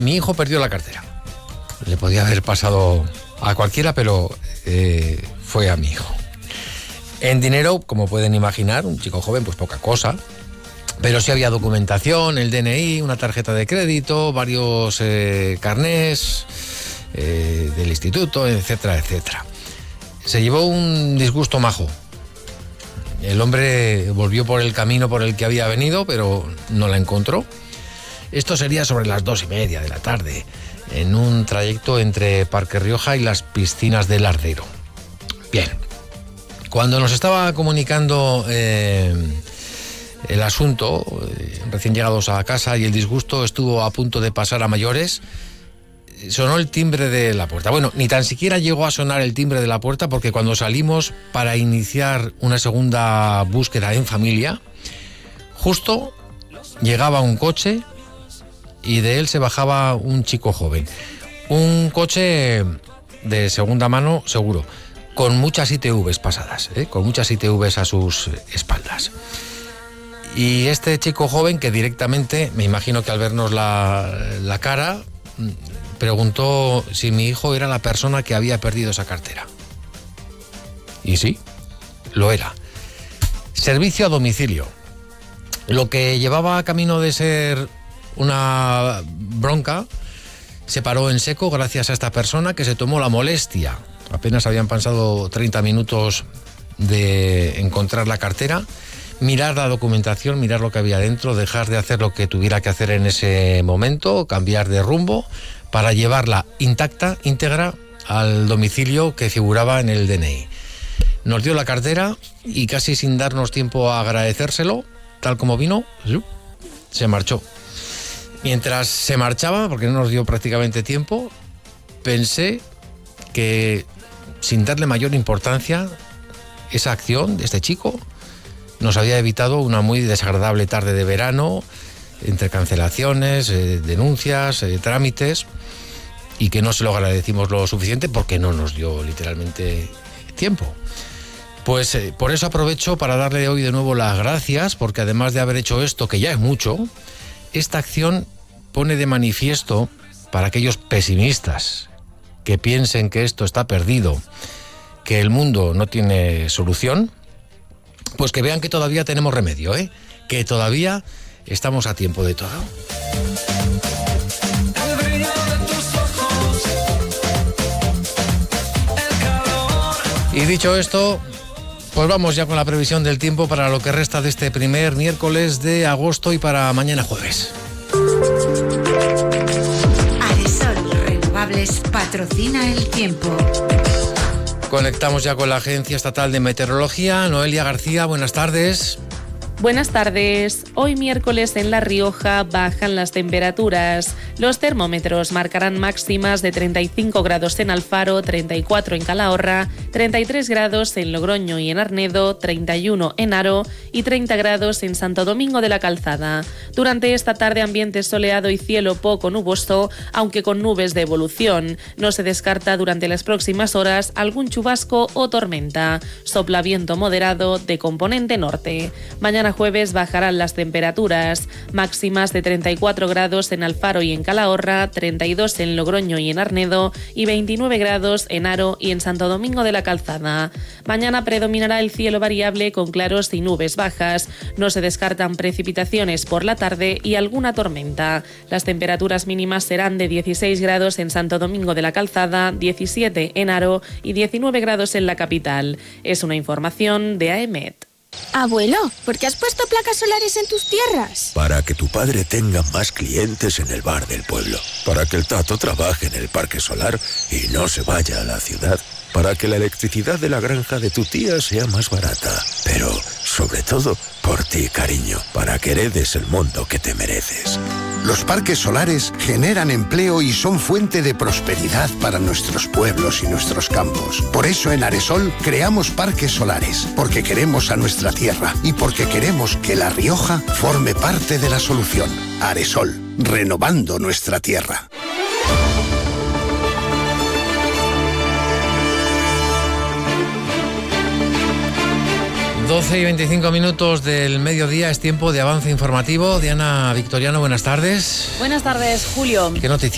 Mi hijo perdió la cartera. Le podía haber pasado a cualquiera, pero fue a mi hijo. En dinero, como pueden imaginar, un chico joven, pues poca cosa. Pero sí había documentación, el DNI, una tarjeta de crédito, varios carnés del instituto, etcétera, etcétera. Se llevó un disgusto majo. El hombre volvió por el camino por el que había venido, pero no la encontró. Esto sería sobre las 2:30 de la tarde, en un trayecto entre Parque Rioja y las piscinas del Ardero. Bien, cuando nos estaba comunicando el asunto, recién llegados a casa y el disgusto estuvo a punto de pasar a mayores, sonó el timbre de la puerta. Bueno, ni tan siquiera llegó a sonar el timbre de la puerta, porque cuando salimos para iniciar una segunda búsqueda en familia, justo llegaba un coche y de él se bajaba un chico joven. Un coche de segunda mano, seguro, con muchas ITVs pasadas, con muchas ITVs a sus espaldas. Y este chico joven, que directamente, me imagino que al vernos la cara, preguntó si mi hijo era la persona que había perdido esa cartera. Y sí, lo era. Servicio a domicilio. Lo que llevaba camino de ser una bronca se paró en seco gracias a esta persona, que se tomó la molestia. Apenas habían pasado 30 minutos de encontrar la cartera, mirar la documentación, mirar lo que había dentro, dejar de hacer lo que tuviera que hacer en ese momento, cambiar de rumbo para llevarla intacta, íntegra, al domicilio que figuraba en el DNI. Nos dio la cartera y, casi sin darnos tiempo a agradecérselo, tal como vino, se marchó. Mientras se marchaba, porque no nos dio prácticamente tiempo, pensé que, sin darle mayor importancia, esa acción de este chico nos había evitado una muy desagradable tarde de verano, entre cancelaciones, denuncias, trámites, y que no se lo agradecimos lo suficiente porque no nos dio literalmente tiempo. Pues por eso aprovecho para darle hoy de nuevo las gracias, porque además de haber hecho esto, que ya es mucho, esta acción pone de manifiesto, para aquellos pesimistas que piensen que esto está perdido, que el mundo no tiene solución, pues que vean que todavía tenemos remedio, que todavía estamos a tiempo de todo. Y dicho esto, pues vamos ya con la previsión del tiempo para lo que resta de este primer miércoles de agosto y para mañana jueves. Aresol Renovables patrocina el tiempo. Conectamos ya con la Agencia Estatal de Meteorología. Noelia García, buenas tardes. Buenas tardes. Hoy miércoles en La Rioja bajan las temperaturas. Los termómetros marcarán máximas de 35 grados en Alfaro, 34 en Calahorra, 33 grados en Logroño y en Arnedo, 31 en Haro y 30 grados en Santo Domingo de la Calzada. Durante esta tarde, ambiente soleado y cielo poco nuboso, aunque con nubes de evolución. No se descarta durante las próximas horas algún chubasco o tormenta. Sopla viento moderado de componente norte. Mañana jueves bajarán las temperaturas, máximas de 34 grados en Alfaro y en Calahorra, 32 en Logroño y en Arnedo y 29 grados en Haro y en Santo Domingo de la Calzada. Mañana predominará el cielo variable con claros y nubes bajas. No se descartan precipitaciones por la tarde y alguna tormenta. Las temperaturas mínimas serán de 16 grados en Santo Domingo de la Calzada, 17 en Haro y 19 grados en la capital. Es una información de AEMET. Abuelo, ¿por qué has puesto placas solares en tus tierras? Para que tu padre tenga más clientes en el bar del pueblo. Para que el Tato trabaje en el parque solar y no se vaya a la ciudad. Para que la electricidad de la granja de tu tía sea más barata. Pero, sobre todo, por ti, cariño. Para que heredes el mundo que te mereces. Los parques solares generan empleo y son fuente de prosperidad para nuestros pueblos y nuestros campos. Por eso en Aresol creamos parques solares, porque queremos a nuestra tierra y porque queremos que La Rioja forme parte de la solución. Aresol, renovando nuestra tierra. 12 y 25 minutos del mediodía, es tiempo de avance informativo. Diana Victoriano, buenas tardes. Buenas tardes, Julio. ¿Qué noticias?